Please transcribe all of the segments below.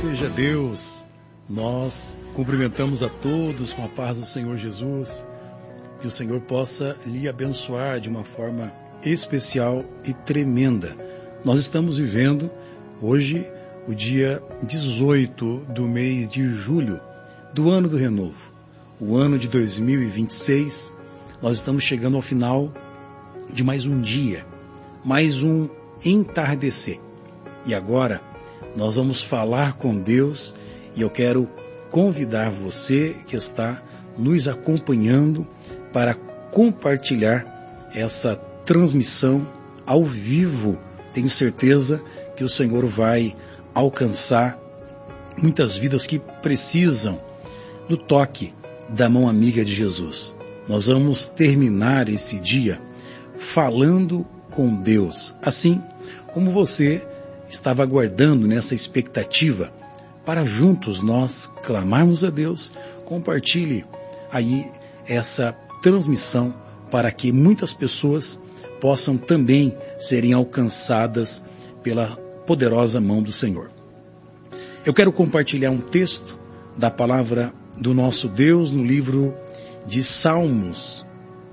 seja Deus. Nós cumprimentamos a todos com a paz do Senhor Jesus. Que o Senhor possa lhe abençoar de uma forma especial e tremenda. Nós estamos vivendo hoje o dia 18 do mês de julho do ano do renovo. O ano de 2026, nós estamos chegando ao final de mais um dia, mais um entardecer. E agora nós vamos falar com Deus e eu quero convidar você que está nos acompanhando para compartilhar essa transmissão ao vivo. Tenho certeza que o Senhor vai alcançar muitas vidas que precisam do toque da mão amiga de Jesus. Nós vamos terminar esse dia falando com Deus, assim como você estava aguardando nessa expectativa para juntos nós clamarmos a Deus. Compartilhe aí essa transmissão para que muitas pessoas possam também serem alcançadas pela poderosa mão do Senhor. Eu quero compartilhar um texto da palavra do nosso Deus no livro de Salmos,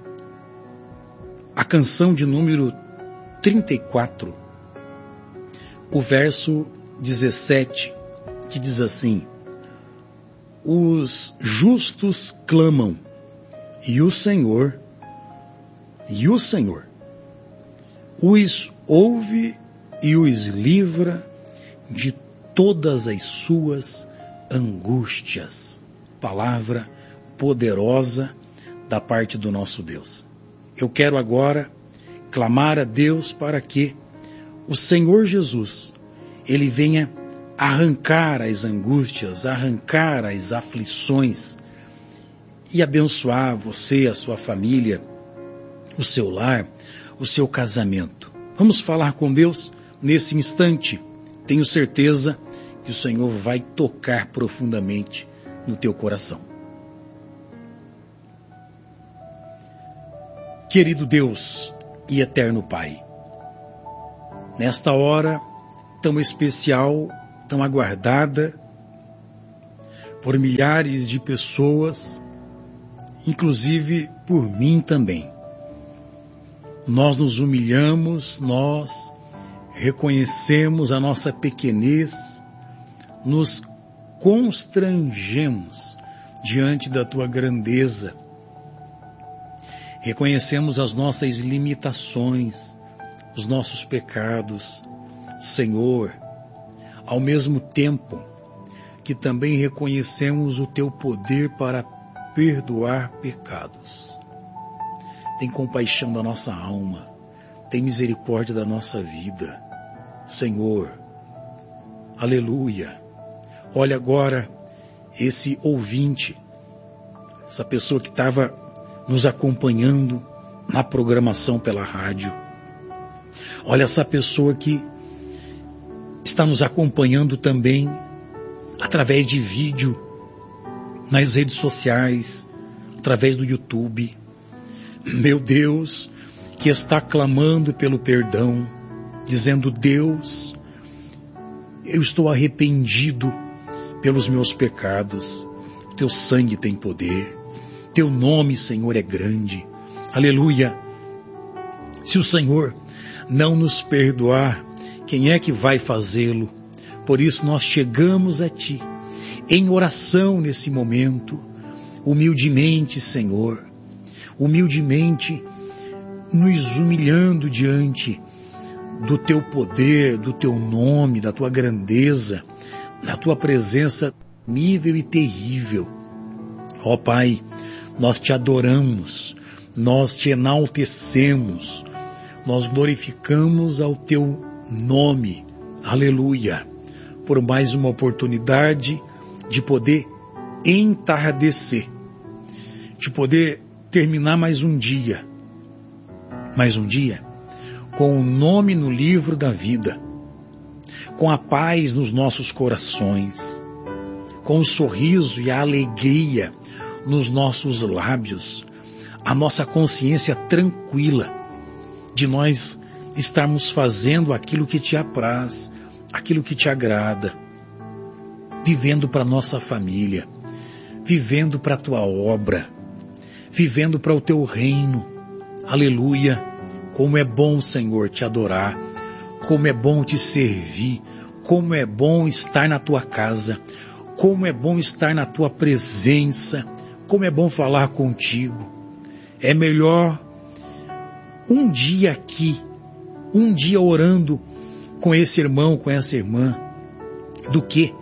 a canção de número 34, o verso 17, que diz assim: os justos clamam, e o Senhor os ouve e os livra de todas as suas angústias. Palavra poderosa da parte do nosso Deus. Eu quero agora clamar a Deus para que o Senhor Jesus, Ele venha arrancar as angústias, arrancar as aflições e abençoar você, a sua família, o seu lar, o seu casamento. Vamos falar com Deus nesse instante. Tenho certeza que o Senhor vai tocar profundamente no teu coração. Querido Deus e eterno Pai, nesta hora tão especial, tão aguardada por milhares de pessoas, inclusive por mim também, nós nos humilhamos, nós reconhecemos a nossa pequenez, nos constrangemos diante da Tua grandeza, reconhecemos as nossas limitações, os nossos pecados, Senhor, ao mesmo tempo que também reconhecemos o Teu poder para perdoar pecados. Tem compaixão da nossa alma, tem misericórdia da nossa vida, Senhor, aleluia. Olha agora esse ouvinte, essa pessoa que estava nos acompanhando na programação pela rádio. Olha essa pessoa que está nos acompanhando também através de vídeo, nas redes sociais, através do YouTube. Meu Deus, que está clamando pelo perdão, dizendo: Deus, eu estou arrependido pelos meus pecados. Teu sangue tem poder. Teu nome, Senhor, é grande. Aleluia. Se o Senhor não nos perdoar, quem é que vai fazê-lo? Por isso nós chegamos a Ti, em oração nesse momento, humildemente, Senhor, humildemente nos humilhando diante do Teu poder, do Teu nome, da Tua grandeza, da Tua presença nível e terrível. Ó Pai, nós Te adoramos, nós Te enaltecemos, nós glorificamos ao Teu nome, aleluia, por mais uma oportunidade de poder entardecer, de poder terminar mais um dia com o nome no livro da vida, com a paz nos nossos corações, com o sorriso e a alegria nos nossos lábios, a nossa consciência tranquila de nós estarmos fazendo aquilo que Te apraz, aquilo que Te agrada. vivendo para a nossa família, vivendo para a tua obra, vivendo para o teu reino. Aleluia! Como é bom, Senhor, te adorar, como é bom te servir, como é bom estar na tua casa, como é bom estar na tua presença, como é bom falar contigo. É melhor um dia aqui, um dia orando com esse irmão, com essa irmã, do que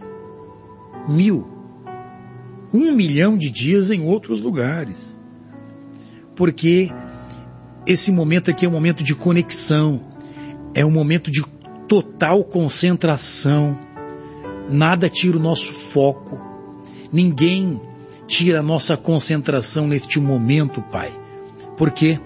1 milhão de dias em outros lugares. Porque esse momento aqui é um momento de conexão, é um momento de total concentração. Nada tira o nosso foco, ninguém tira a nossa concentração neste momento, Pai. Porque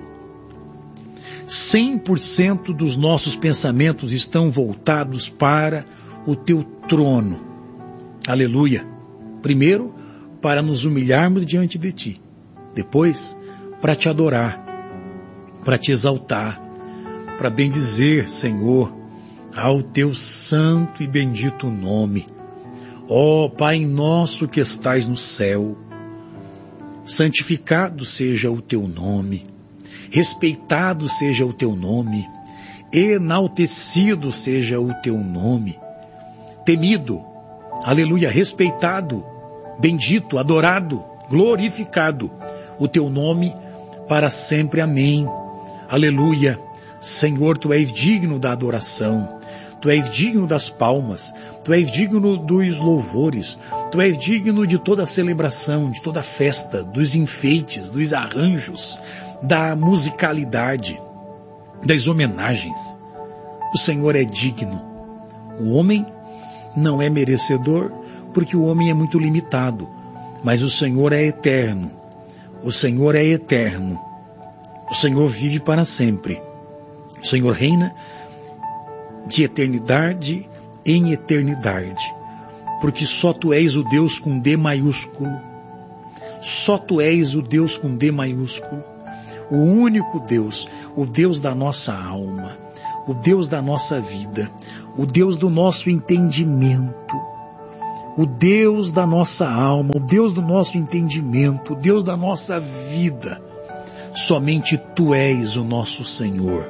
100% dos nossos pensamentos estão voltados para o teu trono. Aleluia! Primeiro, para nos humilharmos diante de ti. Depois, para te adorar, para te exaltar, para bendizer, Senhor, ao teu santo e bendito nome. Ó Pai nosso que estais no céu, santificado seja o teu nome, respeitado seja o teu nome, enaltecido seja o teu nome, temido, aleluia, respeitado, bendito, adorado, glorificado o teu nome para sempre, amém. Aleluia. Senhor, tu és digno da adoração, tu és digno das palmas, tu és digno dos louvores, tu és digno de toda a celebração, de toda a festa, dos enfeites, dos arranjos, da musicalidade, das homenagens. O Senhor é digno. O homem não é merecedor, porque o homem é muito limitado, mas o Senhor é eterno. O Senhor é eterno. O Senhor vive para sempre. O Senhor reina de eternidade em eternidade, porque só tu és o Deus com D maiúsculo. Só tu és o Deus com D maiúsculo. O único Deus, o Deus da nossa alma, o Deus da nossa vida, o Deus do nosso entendimento, o Deus da nossa alma, o Deus do nosso entendimento, o Deus da nossa vida. Somente tu és o nosso Senhor.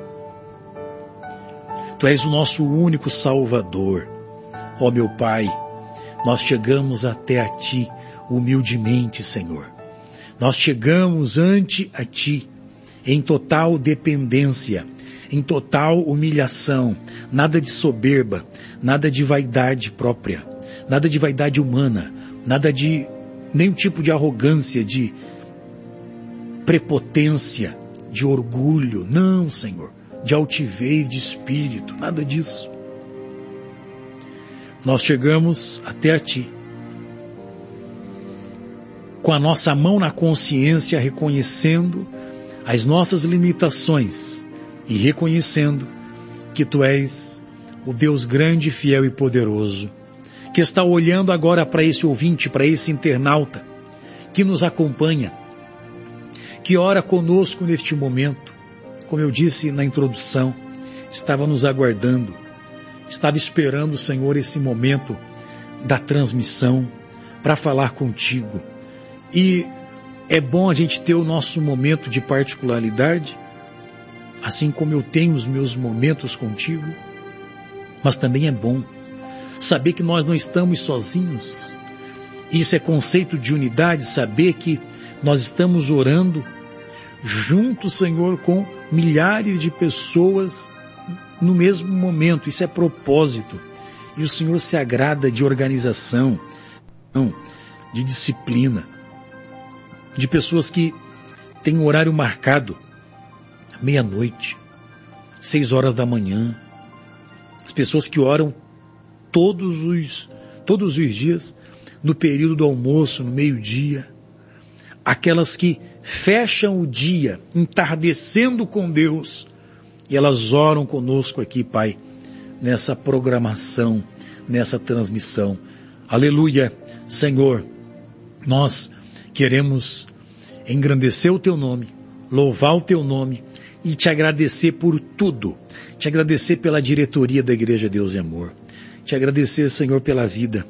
Tu és o nosso único Salvador. Ó meu Pai, nós chegamos até a Ti humildemente, Senhor. Nós chegamos ante a Ti em total dependência, em total humilhação, nada de soberba, nada de vaidade própria, nada de vaidade humana, nada de nenhum tipo de arrogância, de prepotência, de orgulho. Não, Senhor, de altivez de espírito, nada disso. Nós chegamos até a Ti com a nossa mão na consciência, reconhecendo as nossas limitações e reconhecendo que Tu és o Deus grande, fiel e poderoso, que está olhando agora para esse ouvinte, para esse internauta que nos acompanha, que ora conosco neste momento. Como eu disse na introdução, estava nos aguardando, estava esperando, Senhor, esse momento da transmissão para falar contigo. E é bom a gente ter o nosso momento de particularidade, assim como eu tenho os meus momentos contigo, mas também é bom saber que nós não estamos sozinhos. Isso é conceito de unidade, saber que nós estamos orando juntos, Senhor, com milhares de pessoas no mesmo momento. Isso é propósito. E o Senhor se agrada de organização, de disciplina, de pessoas que têm um horário marcado, meia-noite, 6 horas da manhã. As pessoas que oram todos os dias, no período do almoço, no meio-dia. Aquelas que fecham o dia entardecendo com Deus e elas oram conosco aqui, Pai, nessa programação, nessa transmissão. Aleluia, Senhor, nós queremos engrandecer o Teu nome, louvar o Teu nome e Te agradecer por tudo. Te agradecer pela diretoria da Igreja Deus e Amor. Te agradecer, Senhor, pela vida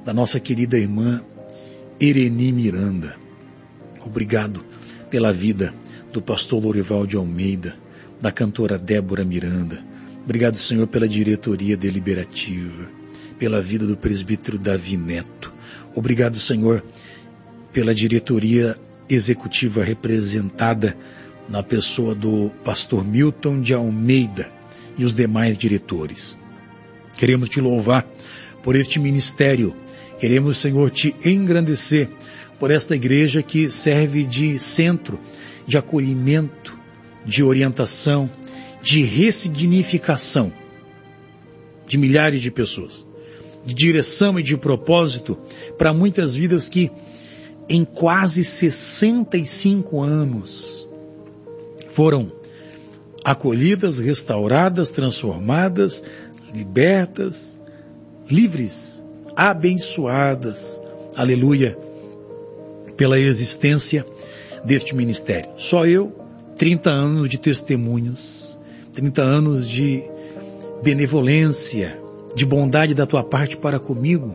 da nossa querida irmã Ireni Miranda. Obrigado pela vida do pastor Lorival de Almeida, da cantora Débora Miranda. Obrigado, Senhor, pela diretoria deliberativa, pela vida do presbítero Davi Neto. Obrigado, Senhor, pela diretoria executiva representada na pessoa do pastor Milton de Almeida e os demais diretores. Queremos te louvar por este ministério. Queremos, Senhor, te engrandecer por esta igreja que serve de centro de acolhimento, de orientação, de ressignificação de milhares de pessoas, de direção e de propósito para muitas vidas que em quase 65 anos foram acolhidas, restauradas, transformadas, libertas, livres, abençoadas, aleluia, pela existência deste ministério. Só eu, 30 anos de testemunhos, 30 anos de benevolência, de bondade da tua parte para comigo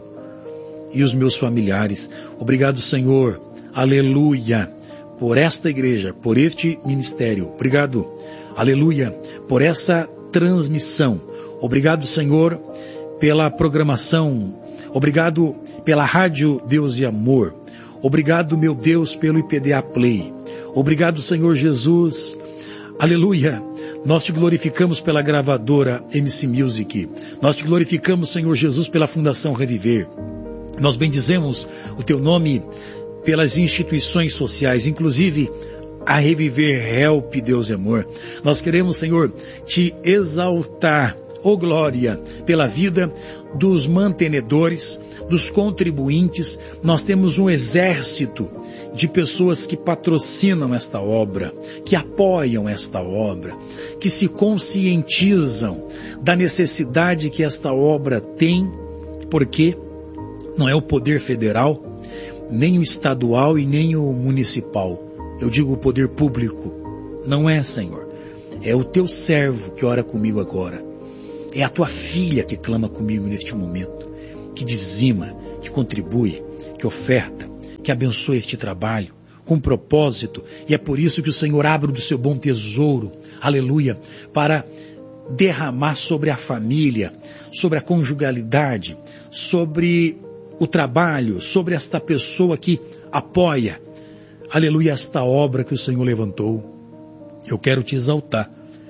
e os meus familiares. Obrigado, Senhor, aleluia, por esta igreja, por este ministério. Obrigado, aleluia, por essa transmissão. Obrigado, Senhor, pela programação. Obrigado pela Rádio Deus e Amor. Obrigado, meu Deus, pelo IPDA Play. Obrigado, Senhor Jesus. Aleluia. Nós te glorificamos pela gravadora MC Music. Nós te glorificamos, Senhor Jesus, pela Fundação Reviver. Nós bendizemos o teu nome pelas instituições sociais, inclusive a Reviver Help, Deus e Amor. Nós queremos, Senhor, te exaltar, ó glória, pela vida dos mantenedores, dos contribuintes. Nós temos um exército de pessoas que patrocinam esta obra, que apoiam esta obra, que se conscientizam da necessidade que esta obra tem, porque não é o poder federal, nem o estadual e nem o municipal. Eu digo o poder público. Não é, Senhor. É o teu servo que ora comigo agora. É a tua filha que clama comigo neste momento, que dizima, que contribui, que oferta, que abençoa este trabalho com propósito. E é por isso que o Senhor abre do seu bom tesouro, aleluia, para derramar sobre a família, sobre a conjugalidade, sobre o trabalho, sobre esta pessoa que apoia, aleluia, esta obra que o Senhor levantou. Eu quero te exaltar.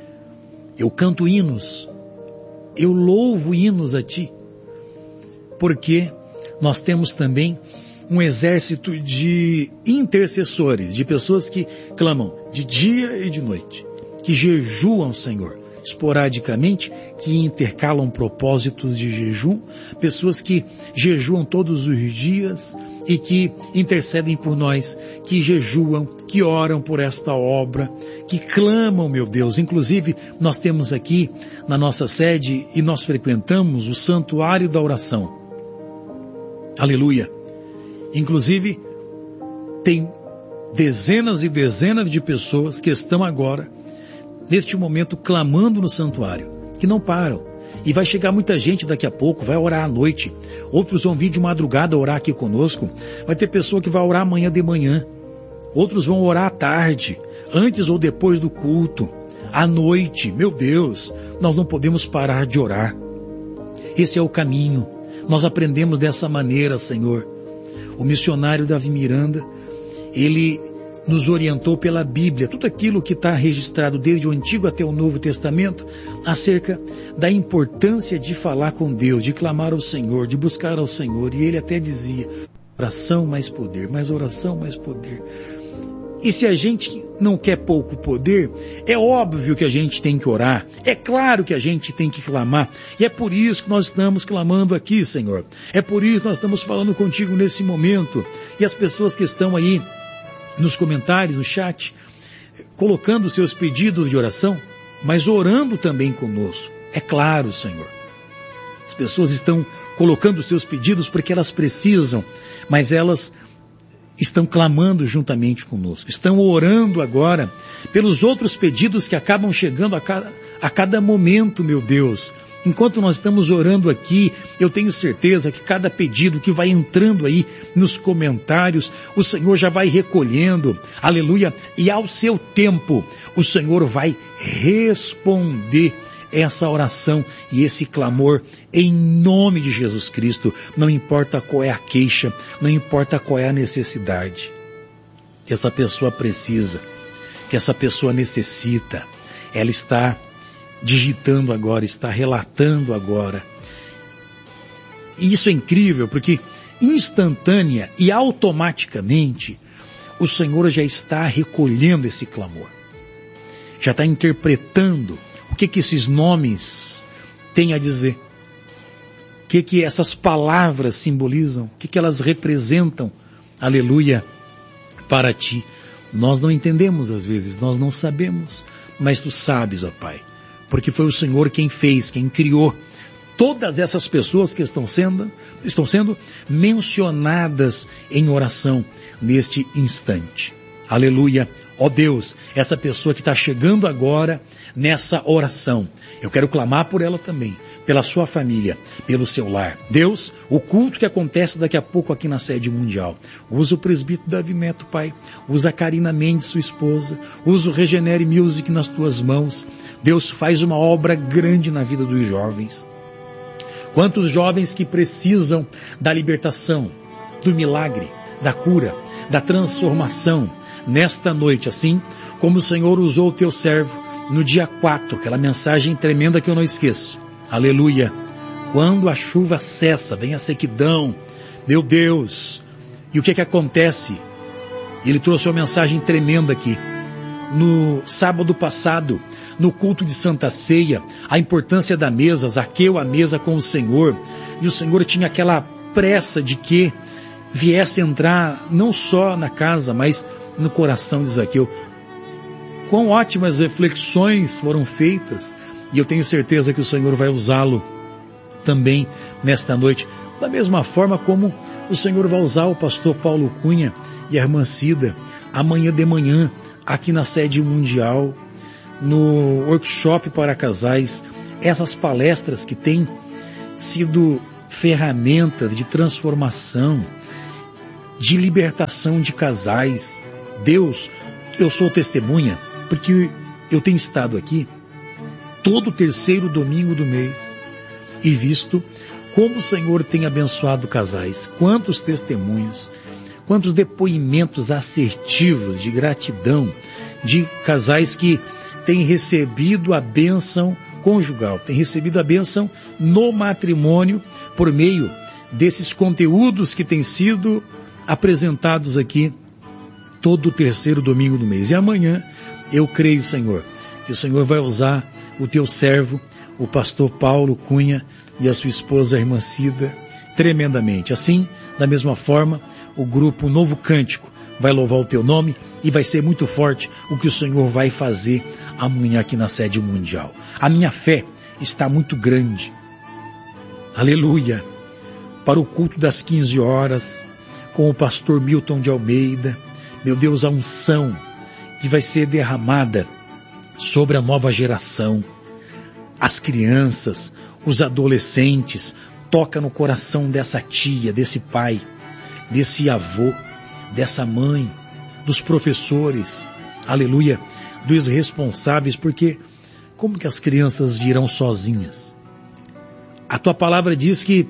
Eu canto hinos, eu louvo hinos a ti, porque nós temos também um exército de intercessores, de pessoas que clamam de dia e de noite, que jejuam, Senhor, esporadicamente, que intercalam propósitos de jejum, pessoas que jejuam todos os dias e que intercedem por nós, que jejuam, que oram por esta obra, que clamam, meu Deus. Inclusive, nós temos aqui na nossa sede e nós frequentamos o Santuário da Oração. Aleluia. Inclusive, tem dezenas e dezenas de pessoas que estão agora, neste momento, clamando no santuário, que não param. E vai chegar muita gente daqui a pouco, vai orar à noite. Outros vão vir de madrugada orar aqui conosco. Vai ter pessoa que vai orar amanhã de manhã. Outros vão orar à tarde, antes ou depois do culto, à noite. Meu Deus, nós não podemos parar de orar. Esse é o caminho. Nós aprendemos dessa maneira, Senhor. O missionário Davi Miranda, ele nos orientou pela Bíblia, tudo aquilo que está registrado desde o Antigo até o Novo Testamento, acerca da importância de falar com Deus, de clamar ao Senhor, de buscar ao Senhor. E ele até dizia, oração mais poder, mais oração mais poder. E se a gente não quer pouco poder, é óbvio que a gente tem que orar, é claro que a gente tem que clamar, e é por isso que nós estamos clamando aqui, Senhor. É por isso que nós estamos falando contigo nesse momento. E as pessoas que estão aí nos comentários, no chat, colocando seus pedidos de oração, mas orando também conosco. É claro, Senhor. As pessoas estão colocando seus pedidos porque elas precisam, mas elas estão clamando juntamente conosco. Estão orando agora pelos outros pedidos que acabam chegando a cada momento, meu Deus. Enquanto nós estamos orando aqui, eu tenho certeza que cada pedido que vai entrando aí nos comentários, o Senhor já vai recolhendo, aleluia, e ao seu tempo, o Senhor vai responder essa oração e esse clamor em nome de Jesus Cristo. Não importa qual é a queixa, não importa qual é a necessidade que essa pessoa precisa, que essa pessoa necessita, ela está digitando agora, está relatando agora. E isso é incrível, porque instantânea e automaticamente o Senhor já está recolhendo esse clamor. Já está interpretando o que esses nomes têm a dizer. O que essas palavras simbolizam, o que elas representam, aleluia, para ti. Nós não entendemos às vezes, nós não sabemos, mas tu sabes, ó Pai. Porque foi o Senhor quem fez, quem criou todas essas pessoas que estão sendo mencionadas em oração neste instante. Aleluia. Ó Deus, essa pessoa que está chegando agora nessa oração, eu quero clamar por ela também, pela sua família, pelo seu lar. Deus, o culto que acontece daqui a pouco aqui na sede mundial, usa o presbítero Davi Neto, Pai, usa a Karina Mendes, sua esposa, usa o Regenere Music nas tuas mãos. Deus, faz uma obra grande na vida dos jovens. Quantos jovens que precisam da libertação, do milagre, da cura, da transformação, nesta noite, assim como o Senhor usou o teu servo no dia 4, aquela mensagem tremenda que eu não esqueço. Aleluia. Quando a chuva cessa, vem a sequidão, meu Deus, e o que acontece? Ele trouxe uma mensagem tremenda aqui. No sábado passado, no culto de Santa Ceia, a importância da mesa, Zaqueu à mesa com o Senhor, e o Senhor tinha aquela pressa de que viesse entrar não só na casa, mas no coração de Zaqueu. Quão ótimas reflexões foram feitas, e eu tenho certeza que o Senhor vai usá-lo também nesta noite, da mesma forma como o Senhor vai usar o pastor Paulo Cunha e a irmã Cida, amanhã de manhã, aqui na sede mundial, no workshop para casais, essas palestras que têm sido ferramentas de transformação, de libertação de casais. Deus, eu sou testemunha, porque eu tenho estado aqui todo terceiro domingo do mês e visto como o Senhor tem abençoado casais. Quantos testemunhos, quantos depoimentos assertivos de gratidão de casais que têm recebido a bênção conjugal, têm recebido a bênção no matrimônio por meio desses conteúdos que têm sido apresentados aqui todo o terceiro domingo do mês. E amanhã eu creio, Senhor, que o Senhor vai usar o teu servo, o pastor Paulo Cunha e a sua esposa, a irmã Cida, tremendamente. Assim, da mesma forma, o grupo Novo Cântico vai louvar o teu nome e vai ser muito forte o que o Senhor vai fazer amanhã aqui na sede mundial. A minha fé está muito grande. Aleluia! Para o culto das 15 horas, com o pastor Milton de Almeida, meu Deus, a unção que vai ser derramada sobre a nova geração, as crianças, os adolescentes, toca no coração dessa tia, desse pai, desse avô, dessa mãe, dos professores, aleluia, dos responsáveis, porque como que as crianças virão sozinhas? A tua palavra diz que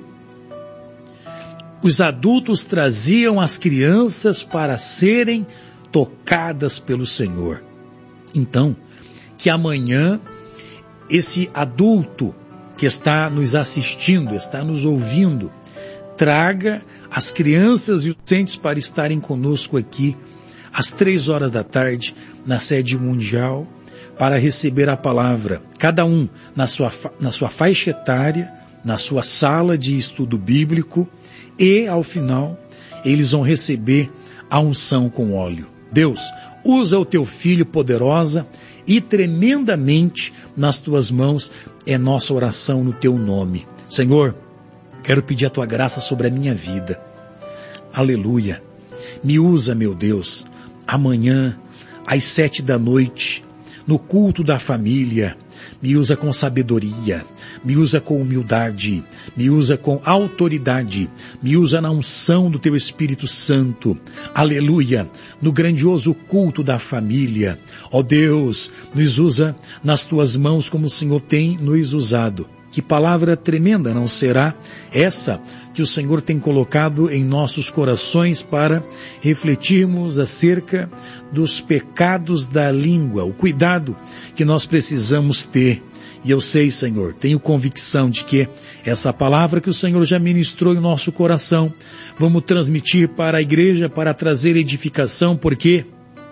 os adultos traziam as crianças para serem tocadas pelo Senhor. Então, que amanhã esse adulto que está nos assistindo, está nos ouvindo, traga as crianças e os adolescentes para estarem conosco aqui às 3 horas da tarde na sede mundial para receber a palavra, cada um na sua faixa etária, na sua sala de estudo bíblico, e ao final eles vão receber a unção com óleo. Deus, usa o teu filho poderosa e tremendamente nas tuas mãos é nossa oração no teu nome. Senhor, quero pedir a tua graça sobre a minha vida. Aleluia. Me usa, meu Deus, amanhã às 7 da noite, no culto da família. Me usa com sabedoria, me usa com humildade, me usa com autoridade, me usa na unção do Teu Espírito Santo. Aleluia! No grandioso culto da família. Ó Deus, nos usa nas Tuas mãos como o Senhor tem nos usado. Que palavra tremenda não será essa que o Senhor tem colocado em nossos corações para refletirmos acerca dos pecados da língua, o cuidado que nós precisamos ter. E eu sei, Senhor, tenho convicção de que essa palavra que o Senhor já ministrou em nosso coração, vamos transmitir para a igreja, para trazer edificação, porque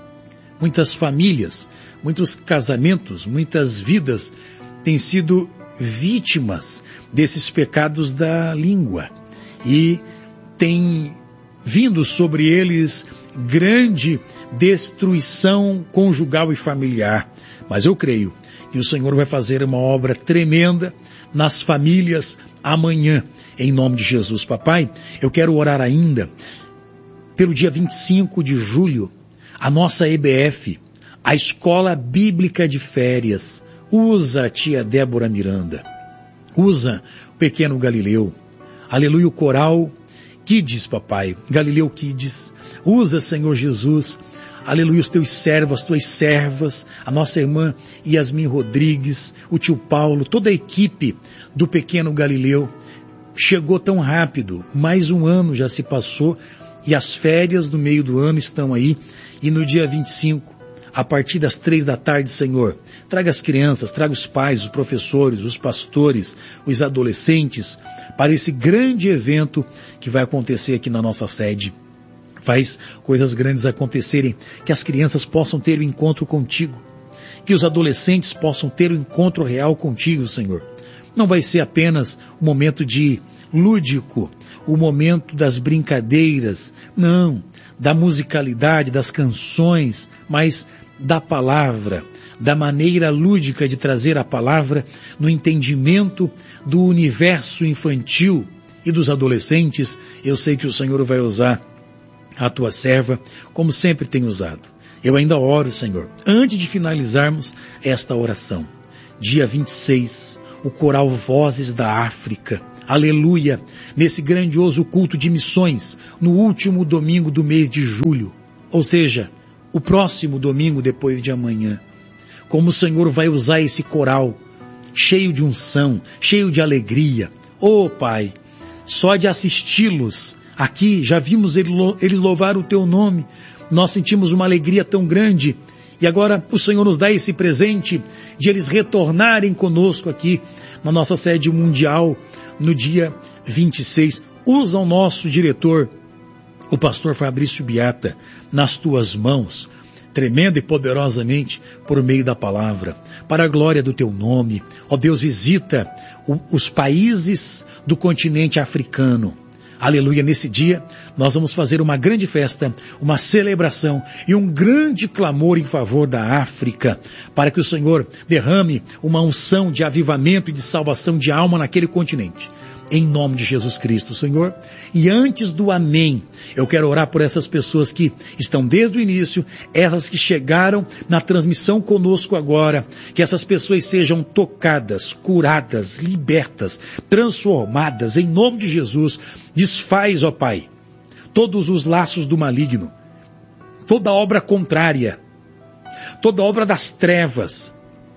muitas famílias, muitos casamentos, muitas vidas têm sido vítimas desses pecados da língua e tem vindo sobre eles grande destruição conjugal e familiar. Mas eu creio que o Senhor vai fazer uma obra tremenda nas famílias amanhã, em nome de Jesus. Papai, eu quero orar ainda pelo dia 25 de julho, a nossa EBF, a Escola Bíblica de Férias. Usa a tia Débora Miranda, usa o pequeno Galileu, aleluia, o coral Kids, papai, Galileu Kids, usa, Senhor Jesus, aleluia, os teus servos, as tuas servas, a nossa irmã Yasmin Rodrigues, o tio Paulo, toda a equipe do pequeno Galileu. Chegou tão rápido, mais um ano já se passou e as férias do meio do ano estão aí, e no dia 25, a partir das 3 da tarde, Senhor, traga as crianças, traga os pais, os professores, os pastores, os adolescentes, para esse grande evento que vai acontecer aqui na nossa sede. Faz coisas grandes acontecerem, que as crianças possam ter o encontro contigo, que os adolescentes possam ter o encontro real contigo, Senhor. Não vai ser apenas um momento de lúdico, o momento das brincadeiras, não, da musicalidade, das canções, mas da palavra, da maneira lúdica de trazer a palavra no entendimento do universo infantil e dos adolescentes. Eu sei que o Senhor vai usar a tua serva como sempre tem usado. Eu ainda oro, Senhor, antes de finalizarmos esta oração, dia 26, o coral Vozes da África, aleluia, nesse grandioso culto de missões, no último domingo do mês de julho, ou seja, o próximo domingo depois de amanhã. Como o Senhor vai usar esse coral, cheio de unção, cheio de alegria. Oh, Pai, só de assisti-los aqui, já vimos eles louvar o Teu nome, nós sentimos uma alegria tão grande, e agora o Senhor nos dá esse presente de eles retornarem conosco aqui na nossa sede mundial no dia 26. Usa o nosso diretor, o pastor Fabrício Biata, nas tuas mãos, tremenda e poderosamente por meio da palavra, para a glória do teu nome. Ó Deus, visita os países do continente africano. Aleluia, nesse dia nós vamos fazer uma grande festa, uma celebração e um grande clamor em favor da África, para que o Senhor derrame uma unção de avivamento e de salvação de alma naquele continente. Em nome de Jesus Cristo, Senhor. E antes do amém, eu quero orar por essas pessoas que estão desde o início, essas que chegaram na transmissão conosco agora, que essas pessoas sejam tocadas, curadas, libertas, transformadas, em nome de Jesus. Desfaz, ó Pai, todos os laços do maligno, toda obra contrária, toda obra das trevas,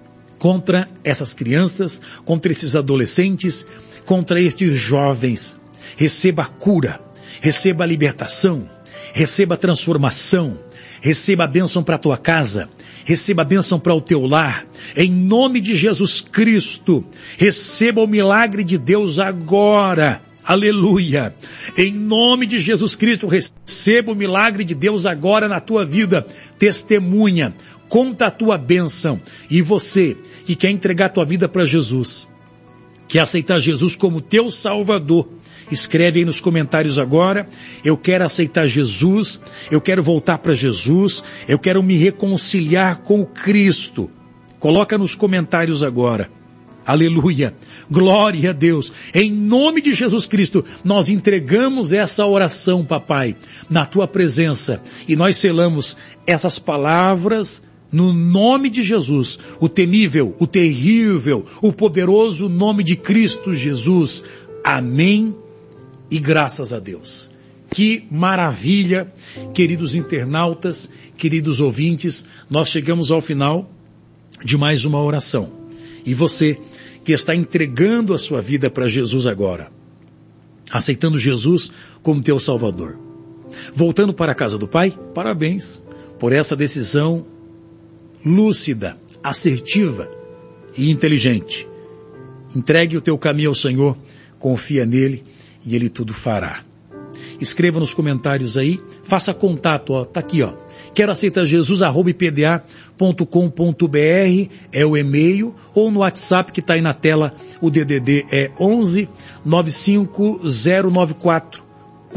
contra essas crianças, contra esses adolescentes, contra estes jovens. Receba a cura, receba a libertação, receba a transformação, receba a bênção para a tua casa, receba a bênção para o teu lar, em nome de Jesus Cristo. Receba o milagre de Deus agora, aleluia, em nome de Jesus Cristo. Receba o milagre de Deus agora na tua vida, testemunha, conta a tua bênção. E você que quer entregar a tua vida para Jesus, quer aceitar Jesus como teu Salvador, escreve aí nos comentários agora: eu quero aceitar Jesus, eu quero voltar para Jesus, eu quero me reconciliar com o Cristo. Coloca nos comentários agora. Aleluia, glória a Deus. Em nome de Jesus Cristo, nós entregamos essa oração, papai, na tua presença, e nós selamos essas palavras no nome de Jesus, o temível, o terrível, o poderoso nome de Cristo Jesus. Amém e graças a Deus. Que maravilha, queridos internautas, queridos ouvintes, nós chegamos ao final de mais uma oração. E você que está entregando a sua vida para Jesus agora, aceitando Jesus como teu Salvador, voltando para a casa do Pai, parabéns por essa decisão lúcida, assertiva e inteligente. Entregue o teu caminho ao Senhor, confia nele e Ele tudo fará. Escreva nos comentários aí, faça contato, ó, tá aqui, ó. Quero aceitar Jesus, @ipda.com.br é o e-mail, ou no WhatsApp que está aí na tela, o DDD é 11 95094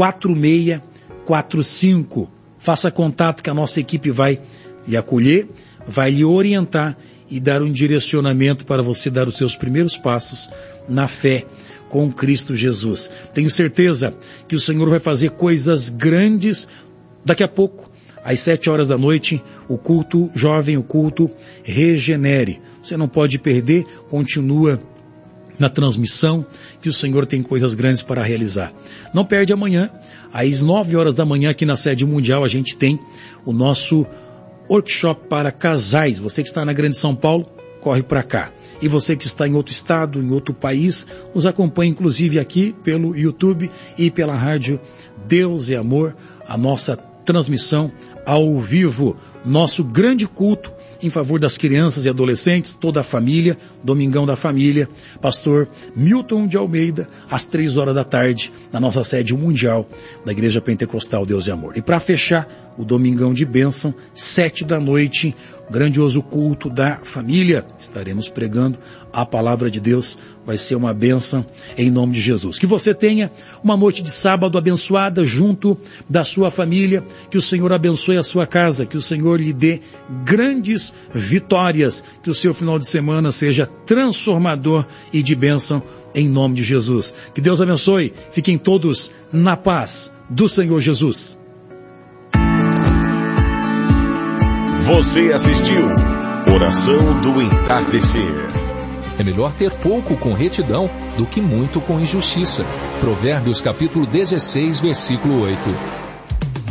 4645. Faça contato que a nossa equipe vai lhe acolher, vai lhe orientar e dar um direcionamento para você dar os seus primeiros passos na fé com Cristo Jesus. Tenho certeza que o Senhor vai fazer coisas grandes daqui a pouco, às 7 horas da noite, o culto jovem, o culto Regenere. Você não pode perder, continua na transmissão, que o Senhor tem coisas grandes para realizar. Não perde amanhã, às 9 horas da manhã, aqui na sede mundial, a gente tem o nosso workshop para casais. Você que está na Grande São Paulo, corre para cá. E você que está em outro estado, em outro país, nos acompanha inclusive aqui pelo YouTube e pela rádio Deus é Amor, a nossa transmissão ao vivo, nosso grande culto em favor das crianças e adolescentes, toda a família, Domingão da Família, pastor Milton de Almeida, às 3 horas da tarde, na nossa sede mundial da Igreja Pentecostal Deus e Amor. E para fechar, o Domingão de Bênção, 7 da noite, grandioso culto da família. Estaremos pregando a palavra de Deus, vai ser uma bênção em nome de Jesus. Que você tenha uma noite de sábado abençoada junto da sua família, que o Senhor abençoe a sua casa, que o Senhor lhe dê grandes vitórias, que o seu final de semana seja transformador e de bênção em nome de Jesus. Que Deus abençoe, fiquem todos na paz do Senhor Jesus. Você assistiu Oração do Entardecer. É melhor ter pouco com retidão do que muito com injustiça. Provérbios capítulo 16, versículo 8.